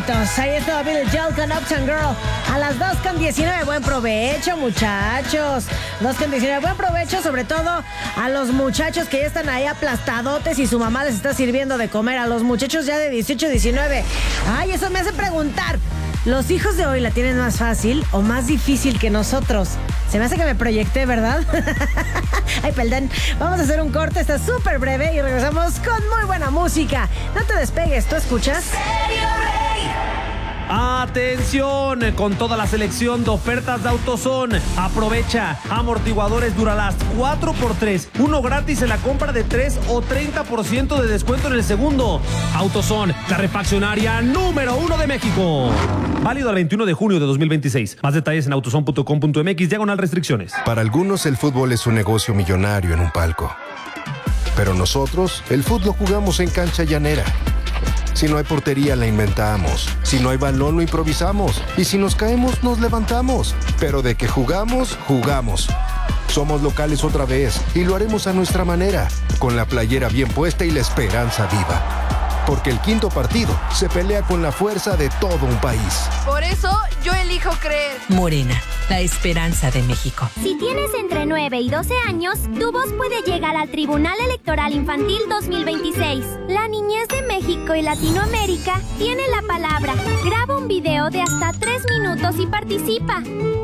Vientos. Ahí está Billy Joel con Uptown Girl. A las 2:19. Buen provecho, muchachos. 2:19. Buen provecho, sobre todo a los muchachos que ya están ahí aplastadotes y su mamá les está sirviendo de comer. A los muchachos ya de 18, 19. Ay, eso me hace preguntar. ¿Los hijos de hoy la tienen más fácil o más difícil que nosotros? Se me hace que me proyecté, ¿verdad? Ay, perdón. Vamos a hacer un corte, está súper breve y regresamos con muy buena música. No te despegues, ¿tú escuchas? ¡Atención! Con toda la selección de ofertas de AutoZone. Aprovecha. Amortiguadores Duralast 4x3. Uno gratis en la compra de 3 o 30% de descuento en el segundo. AutoZone, la refaccionaria número 1 de México. Válido al 21 de junio de 2026. Más detalles en autozone.com.mx/restricciones. Para algunos el fútbol es un negocio millonario en un palco. Pero nosotros, el fútbol jugamos en cancha llanera. Si no hay portería, la inventamos. Si no hay balón, lo improvisamos. Y si nos caemos, nos levantamos. Pero de que jugamos, jugamos. Somos locales otra vez y lo haremos a nuestra manera, con la playera bien puesta y la esperanza viva. Porque el quinto partido se pelea con la fuerza de todo un país. Por eso, yo elijo creer. Morena, la esperanza de México. Si tienes entre 9 y 12 años, tu voz puede llegar al Tribunal Electoral Infantil 2026. La niñez de México y Latinoamérica tiene la palabra. Graba un video de hasta 3 minutos y participa.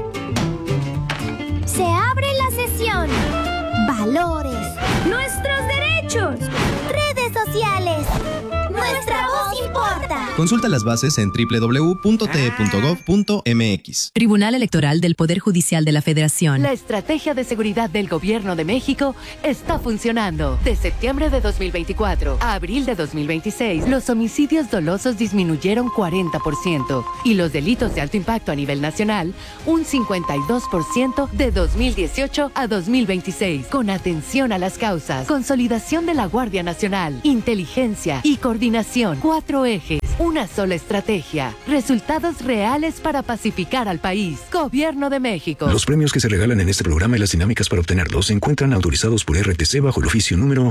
Se abre la sesión. Valores. Nuestros derechos. Redes sociales. Nuestra voz importa. Consulta las bases en www.te.gov.mx. Tribunal Electoral del Poder Judicial de la Federación. La estrategia de seguridad del Gobierno de México está funcionando. De septiembre de 2024 a abril de 2026, los homicidios dolosos disminuyeron 40% y los delitos de alto impacto a nivel nacional un 52% de 2018 a 2026. Con atención a las causas, consolidación de la Guardia Nacional, inteligencia y coordinación. 4 ejes, una sola estrategia. Resultados reales para pacificar al país. Gobierno de México. Los premios que se regalan en este programa y las dinámicas para obtenerlos se encuentran autorizados por RTC bajo el oficio número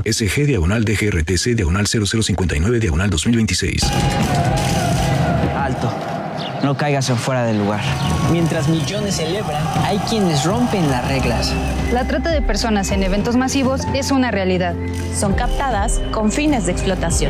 SG/DGRTC/0059/2026. Alto. No caigas en fuera del lugar. Mientras millones celebran, hay quienes rompen las reglas. La trata de personas en eventos masivos es una realidad. Son captadas con fines de explotación.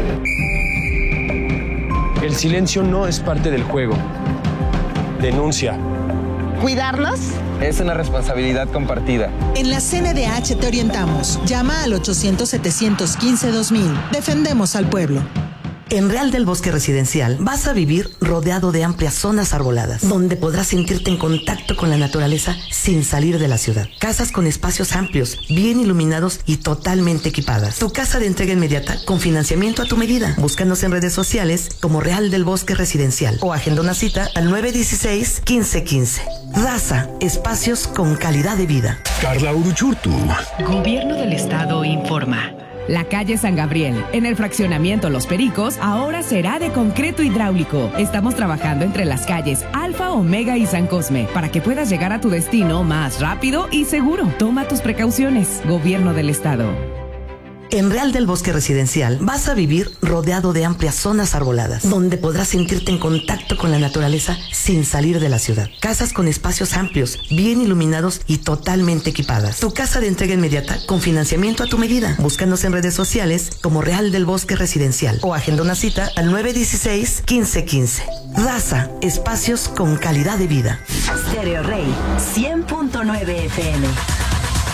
El silencio no es parte del juego. Denuncia. ¿Cuidarnos? Es una responsabilidad compartida. En la CNDH te orientamos. Llama al 800-715-2000. Defendemos al pueblo. En Real del Bosque Residencial vas a vivir rodeado de amplias zonas arboladas, donde podrás sentirte en contacto con la naturaleza sin salir de la ciudad. Casas con espacios amplios, bien iluminados y totalmente equipadas. Tu casa de entrega inmediata con financiamiento a tu medida. Búscanos en redes sociales como Real del Bosque Residencial o agenda una cita al 916-1515. Raza, espacios con calidad de vida. Carla Uruchurtu. Gobierno del Estado informa. La calle San Gabriel, en el fraccionamiento Los Pericos, ahora será de concreto hidráulico. Estamos trabajando entre las calles Alfa, Omega y San Cosme para que puedas llegar a tu destino más rápido y seguro. Toma tus precauciones. Gobierno del Estado. En Real del Bosque Residencial vas a vivir rodeado de amplias zonas arboladas, donde podrás sentirte en contacto con la naturaleza sin salir de la ciudad. Casas con espacios amplios, bien iluminados y totalmente equipadas. Tu casa de entrega inmediata con financiamiento a tu medida. Búscanos en redes sociales como Real del Bosque Residencial o agenda una cita al 916-1515. Raza, espacios con calidad de vida. Stereo Rey 100.9 FM.